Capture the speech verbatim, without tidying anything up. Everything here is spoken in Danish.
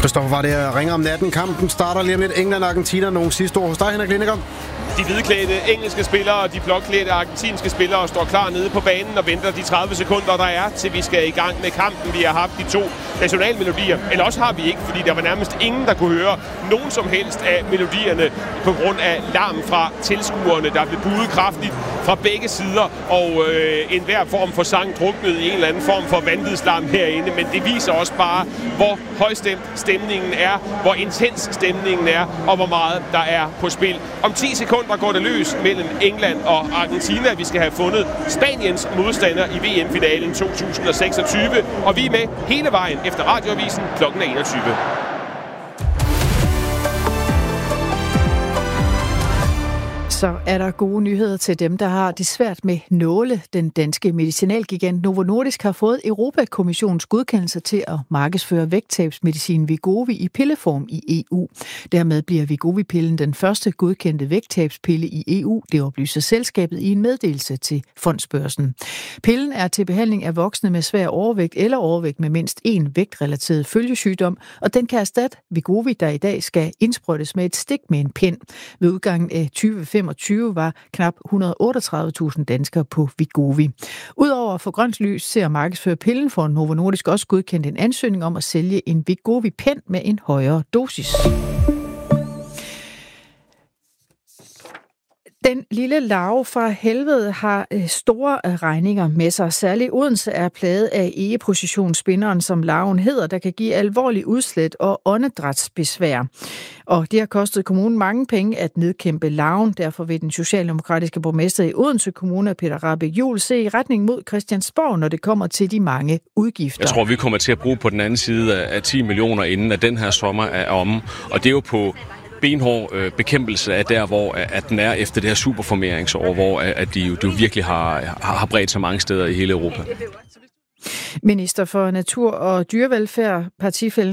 Christoffer var det, jeg ringer om natten. Kampen starter lige om lidt. England og Argentina. Nogle sidste ord hos dig, Henrik Lindegaard. De hvidklædte engelske spillere og de blåklædte argentinske spillere står klar nede på banen og venter de tredive sekunder, der er, til vi skal i gang med kampen. Vi har haft de to nationalmelodier, eller også har vi ikke, fordi der var nærmest ingen, der kunne høre nogen som helst af melodierne på grund af larm fra tilskuerne, der blev buet kraftigt fra begge sider, og øh, enhver form for sang druknede i en eller anden form for vanvidslarm herinde. Men det viser også bare, hvor højstemt stemningen er, hvor intens stemningen er, og hvor meget der er på spil. Om ti sekunder går det løs mellem England og Argentina. Vi skal have fundet Spaniens modstander i V M-finalen to tusind og seksogtyve, og vi er med hele vejen efter Radioavisen klokken enogtyve. Så er der gode nyheder til dem, der har det svært med nåle. Den danske medicinalgigant Novo Nordisk har fået Europa-kommissionens godkendelse til at markedsføre vægttabsmedicin Wegovy i pilleform i E U. Dermed bliver Wegovy-pillen den første godkendte vægttabspille i E U. Det oplyser selskabet i en meddelelse til Fondsbørsen. Pillen er til behandling af voksne med svær overvægt eller overvægt med mindst én vægtrelateret følgesygdom, og den kan erstatte Wegovy, der i dag skal indsprøjtes med et stik med en pind. Ved udgangen af tyve femogtyve var knap et hundrede og otteogtredive tusind danskere på Wegovy. Udover for grønt lys ser markedsfører pillen for Novo Nordisk også godkendt en ansøgning om at sælge en Wegovy-pen med en højere dosis. Den lille larve fra helvede har store regninger med sig. Særligt Odense er plaget af egeprocessionsspinderen, som larven hedder, der kan give alvorlig udslæt og åndedrætsbesvær. Og det har kostet kommunen mange penge at nedkæmpe larven. Derfor vil den socialdemokratiske borgmester i Odense Kommune, Peter Rahbæk Juhl, se i retning mod Christiansborg, når det kommer til de mange udgifter. Jeg tror, vi kommer til at bruge på den anden side af ti millioner, inden at den her sommer er omme. Og det er jo på benhård øh, bekæmpelse af der, hvor at den er efter det her superformeringsår, hvor at de jo, de jo virkelig har, har, har bredt sig mange steder i hele Europa. Minister for Natur og Dyrevelfærd, partifællen